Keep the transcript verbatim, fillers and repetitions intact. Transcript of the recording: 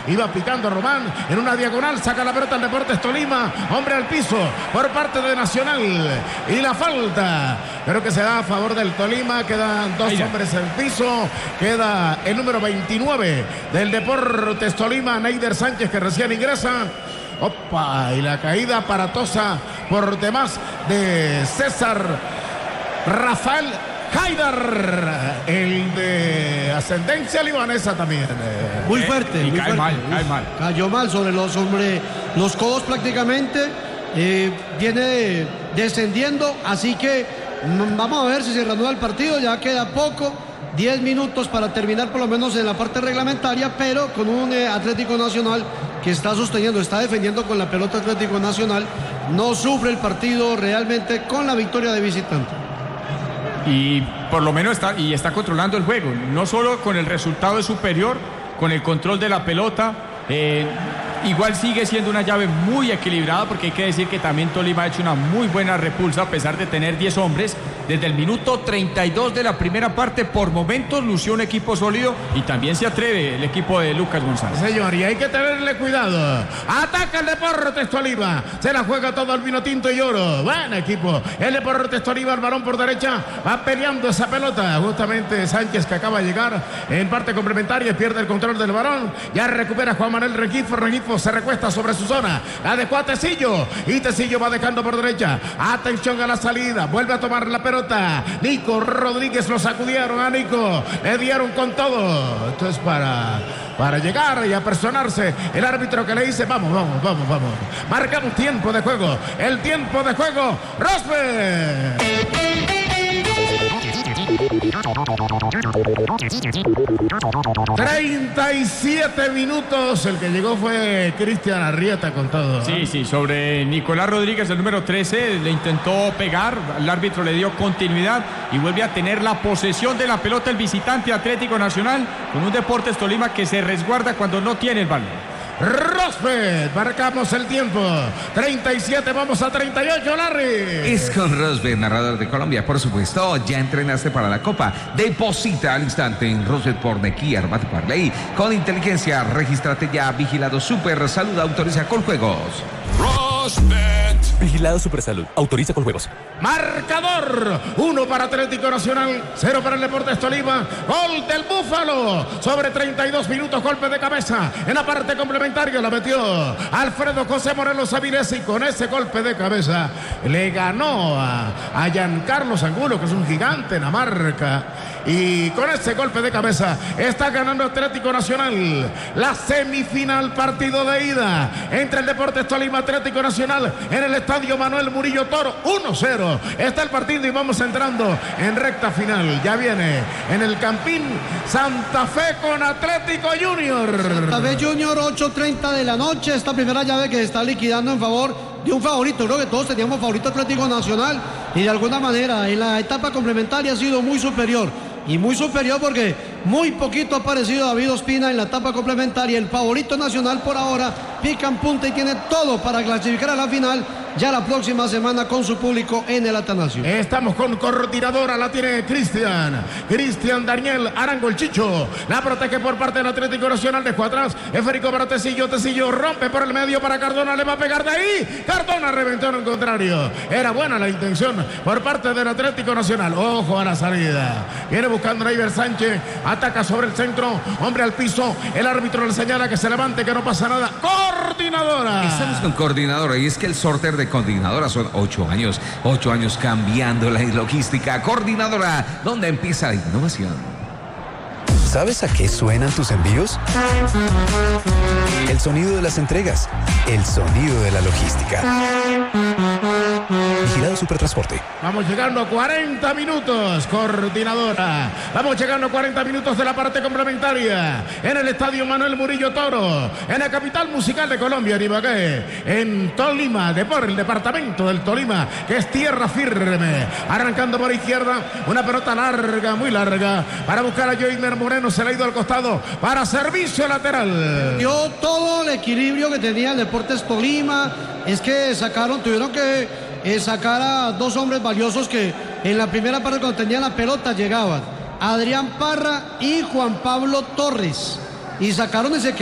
Iba picando Román en una diagonal. Saca la pelota al Deportes Tolima. Hombre al piso por parte de Nacional. Y la falta. Creo que se da a favor del Tolima. Quedan dos hombres en el piso. Queda el número veintinueve del Deportes Tolima, Neider Sánchez, que recién ingresa. Opa, y la caída aparatosa por demás de César Rafael Haidar, el de ascendencia libanesa también. Muy fuerte. Eh, y muy cae fuerte. mal, cae mal. Cayó mal sobre los, sobre los codos prácticamente. Eh, viene descendiendo, así que mm, vamos a ver si se reanuda el partido. Ya queda poco, diez minutos para terminar por lo menos en la parte reglamentaria, pero con un eh, Atlético Nacional que está sosteniendo, está defendiendo con la pelota. Atlético Nacional no sufre el partido realmente con la victoria de visitante. Y por lo menos está, y está controlando el juego, no solo con el resultado es superior, con el control de la pelota. Eh, igual sigue siendo una llave muy equilibrada, porque hay que decir que también Tolima ha hecho una muy buena repulsa a pesar de tener diez hombres. Desde el minuto treinta y dos de la primera parte, por momentos lució un equipo sólido y también se atreve el equipo de Lucas González. Señor, y hay que tenerle cuidado. Ataca el Deportes Tolima. Se la juega todo el vino tinto y oro. Buen equipo. El Deportes Tolima, el balón por derecha. Va peleando esa pelota. Justamente Sánchez, que acaba de llegar en parte complementaria, pierde el control del balón. Ya recupera Juan Manuel Rengifo. Rengifo se recuesta sobre su zona. La dejó a Tecillo. Y Tecillo va dejando por derecha. Atención a la salida. Vuelve a tomar la pelota. Nico Rodríguez, lo sacudieron a Nico. Le dieron con todo. Esto es para, para llegar y apersonarse. El árbitro que le dice: vamos, vamos, vamos, vamos. Marcamos tiempo de juego. El tiempo de juego. Rosberg. treinta y siete minutos. El que llegó fue Cristian Arrieta con todo. Sí, sí, sobre Nicolás Rodríguez, el número trece, le intentó pegar, el árbitro le dio continuidad y vuelve a tener la posesión de la pelota el visitante Atlético Nacional, con un Deportes Tolima que se resguarda cuando no tiene el balón. Rosberg, marcamos el tiempo. treinta y siete, vamos a treinta y ocho, Larry. Es con Rosberg, narrador de Colombia, por supuesto. Ya entrenaste para la Copa. Deposita al instante en Rosberg por Nequi, Armate Parley. Con inteligencia, regístrate ya. Vigilado Super Salud, autoriza con juegos. Rosberg. Vigilado Supersalud. Autoriza con juegos. Marcador. Uno para Atlético Nacional. Cero para el Deportes Tolima. Gol del Búfalo. Sobre treinta y dos minutos. Golpe de cabeza. En la parte complementaria la metió Alfredo José Morelos Avilés. Y con ese golpe de cabeza le ganó a, a Giancarlo Angulo, que es un gigante en la marca. Y con ese golpe de cabeza está ganando Atlético Nacional la semifinal, partido de ida entre el Deportes Tolima Atlético Nacional en el estadio Manuel Murillo Toro. Uno cero está el partido y vamos entrando en recta final. Ya viene en el Campín Santa Fe con Atlético Junior. Santa Fe Junior, ocho treinta de la noche. Esta primera llave que se está liquidando en favor de un favorito. Creo que todos teníamos favorito Atlético Nacional y de alguna manera en la etapa complementaria ha sido muy superior. Y muy superior porque muy poquito ha aparecido David Ospina en la etapa complementaria. El favorito nacional por ahora pica en punta y tiene todo para clasificar a la final ya la próxima semana con su público en el Atanasio. Estamos con coordinadora, la tiene Cristian. Cristian Daniel Arango, el Chicho. La protege por parte del Atlético Nacional, dejó atrás. Esférico para Tecillo, Tecillo rompe por el medio para Cardona, le va a pegar de ahí. Cardona reventó en el contrario. Era buena la intención por parte del Atlético Nacional. Ojo a la salida. Viene buscando Neider Sánchez, ataca sobre el centro, hombre al piso. El árbitro le señala que se levante, que no pasa nada. Coordinadora. Estamos con coordinadora y es que el sorteo de coordinadora son ocho años, ocho años cambiando la logística. Coordinadora, ¿dónde empieza la innovación? ¿Sabes a qué suenan tus envíos? El sonido de las entregas, el sonido de la logística. Vigilado Supertransporte. Vamos llegando a cuarenta minutos, coordinadora. Vamos llegando a cuarenta minutos de la parte complementaria en el estadio Manuel Murillo Toro, en la capital musical de Colombia, en Ibagué, en Tolima, de por el departamento del Tolima, que es tierra firme. Arrancando por izquierda, una pelota larga, muy larga, para buscar a Joiner Moreno. Se le ha ido al costado para servicio lateral. Dio todo el equilibrio que tenía el Deportes Tolima. Es que sacaron, tuvieron que eh, sacar a dos hombres valiosos que en la primera parte, cuando tenían la pelota, llegaban. Adrián Parra y Juan Pablo Torres. Y sacaron ese